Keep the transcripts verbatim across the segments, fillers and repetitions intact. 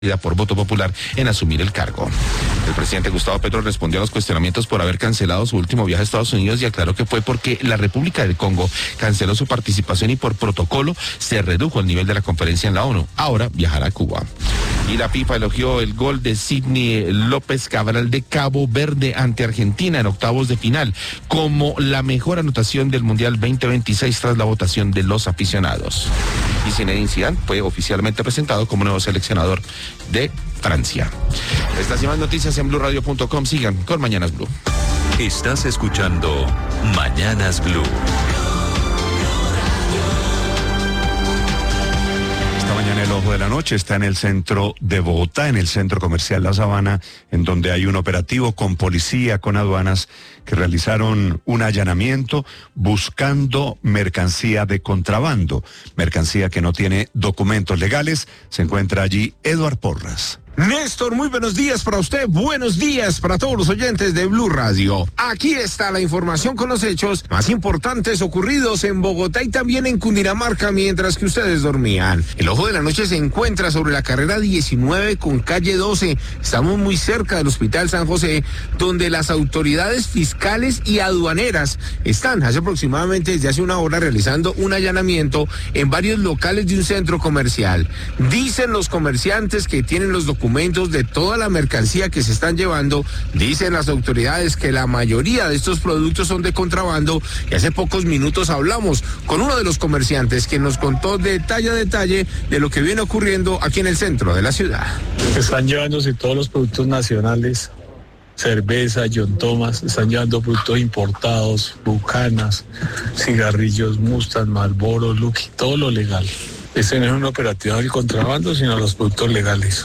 por voto popular en asumir el cargo. El presidente Gustavo Petro respondió a los cuestionamientos por haber cancelado su último viaje a Estados Unidos y aclaró que fue porque la República del Congo canceló su participación y por protocolo se redujo el nivel de la conferencia en la ONU. Ahora viajará a Cuba. Y la FIFA elogió el gol de Sidney López Cabral de Cabo Verde ante Argentina en octavos de final como la mejor anotación del Mundial veinte veintiséis tras la votación de los aficionados. Y Zinedine Zidane fue oficialmente presentado como nuevo seleccionador de Francia. Estas y más noticias en blue radio punto com. Sigan con Mañanas Blue. Estás escuchando Mañanas Blue. Esta mañana el ojo de la noche está en el centro de Bogotá, en el centro comercial La Sabana, en donde hay un operativo con policía, con aduanas, que realizaron un allanamiento buscando mercancía de contrabando, mercancía que no tiene documentos legales. Se encuentra allí Eduard Porras. Néstor, muy buenos días para usted, buenos días para todos los oyentes de Blue Radio. Aquí está la información con los hechos más importantes ocurridos en Bogotá y también en Cundinamarca mientras que ustedes dormían. El ojo de la noche se encuentra sobre la carrera diecinueve con calle doce. Estamos muy cerca del Hospital San José, donde las autoridades fiscales y aduaneras están hace aproximadamente desde hace una hora realizando un allanamiento en varios locales de un centro comercial. Dicen los comerciantes que tienen los documentos documentos de toda la mercancía que se están llevando. Dicen las autoridades que la mayoría de estos productos son de contrabando y hace pocos minutos hablamos con uno de los comerciantes que nos contó detalle a detalle de lo que viene ocurriendo aquí en el centro de la ciudad. Están llevándose todos los productos nacionales, cerveza, John Thomas, están llevando productos importados, bucanas, cigarrillos, Mustang, Marlboro, Lucky, todo lo legal. Este no es un operativo del contrabando, sino los productos legales.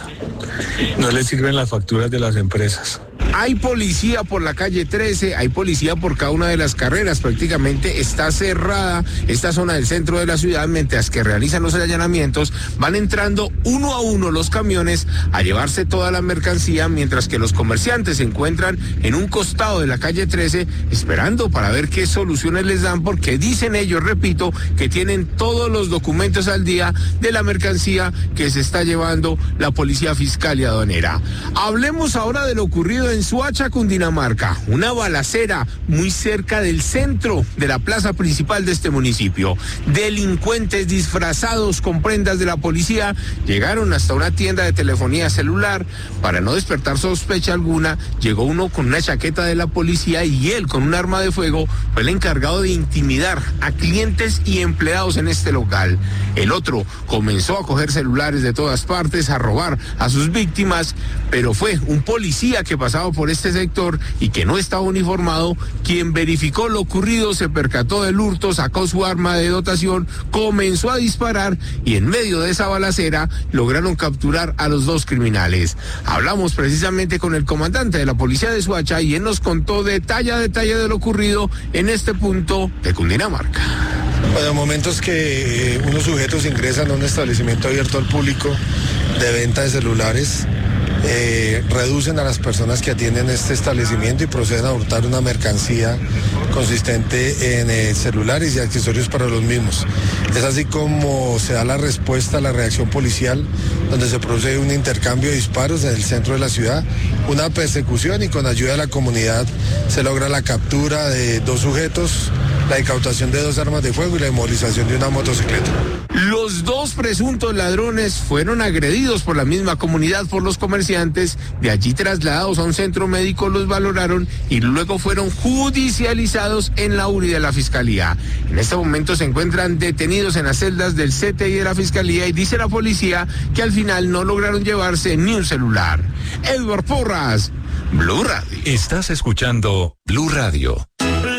No les sirven las facturas de las empresas. Hay policía por la calle trece, hay policía por cada una de las carreras, prácticamente está cerrada esta zona del centro de la ciudad, mientras que realizan los allanamientos, van entrando uno a uno los camiones a llevarse toda la mercancía, mientras que los comerciantes se encuentran en un costado de la calle trece esperando para ver qué soluciones les dan, porque dicen ellos, repito, que tienen todos los documentos al día de la mercancía que se está llevando la policía fiscal y aduanera. Hablemos ahora de lo ocurrido en Suacha, Cundinamarca, una balacera muy cerca del centro de la plaza principal de este municipio. Delincuentes disfrazados con prendas de la policía llegaron hasta una tienda de telefonía celular. Para no despertar sospecha alguna, llegó uno con una chaqueta de la policía y él con un arma de fuego fue el encargado de intimidar a clientes y empleados en este local. El otro comenzó a coger celulares de todas partes, a robar a sus víctimas, pero fue un policía que pasaba por este sector y que no estaba uniformado quien verificó lo ocurrido, se percató del hurto, sacó su arma de dotación, comenzó a disparar y en medio de esa balacera lograron capturar a los dos criminales. Hablamos precisamente con el comandante de la policía de Suacha y él nos contó detalle a detalle de lo ocurrido en este punto de Cundinamarca. Bueno, momentos que eh, unos sujetos ingresan a un establecimiento abierto al público de venta de celulares, eh, reducen a las personas que atienden este establecimiento y proceden a hurtar una mercancía consistente en eh, celulares y accesorios para los mismos. Es así como se da la respuesta a la reacción policial, donde se procede un intercambio de disparos en el centro de la ciudad, una persecución y con ayuda de la comunidad se logra la captura de dos sujetos, la incautación de dos armas de fuego y la inmovilización de una motocicleta. Los dos presuntos ladrones fueron agredidos por la misma comunidad, por los comerciantes, de allí trasladados a un centro médico, los valoraron y luego fueron judicializados en la U R I de la Fiscalía. En este momento se encuentran detenidos en las celdas del C T I de la Fiscalía y dice la policía que al final no lograron llevarse ni un celular. Eduard Porras, Blue Radio. Estás escuchando Blue Radio.